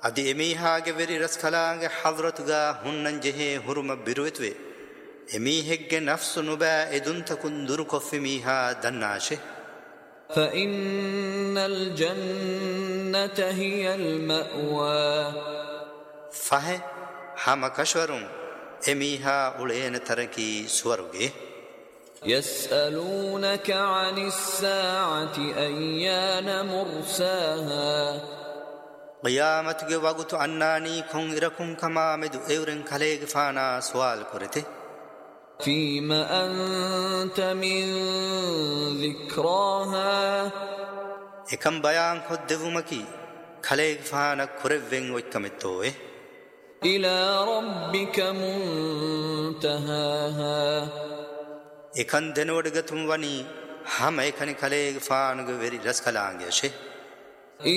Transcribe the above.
අදි එමීහාගේ වෙරි රස්කලාගේ හදරතුගා හුන්නන් ජෙහේ හුරුම බිරුවෙත්වේ එමීහෙක්ගේ නෆ්සු නුබෑ එදුන්තකුන් දුරු කොෆ්ෆි මීහා දන්නාශේ فإن الجنة هي المأوى فه هم كشورون එමීහා උලේන තරකී ස්වර්ගේ يسألونك عن الساعة أيان مرساها قيامتගේ වගුතු අන්නානී කොන් ඉරකුම් කමා මෙදු එවරෙන් කලේගේ ෆානා සවාල් කරතේ فيم أنت من ذكراها එකම් බයං කොද්දෙවුමකි කලේගේ ෆානා කුරෙවෙන් ඔයිකමෙතෝේ إلى ربك منتهاها එකන් දෙනවඩගතුම් වනි හැම එකනි කලේගේ ෆානුගේ වෙරි රස්කලාංගේ ෂේ